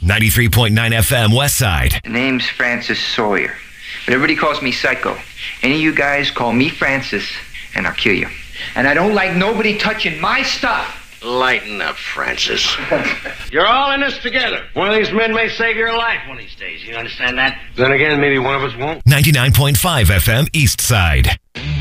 93.9 FM West Side. The name's Francis Sawyer, but everybody calls me Psycho. Any of you guys call me Francis, and I'll kill you. And I don't like nobody touching my stuff. Lighten up, Francis. You're all in this together. One of these men may save your life one of these days. You understand that? Then again, maybe one of us won't. 99.5 FM East Side.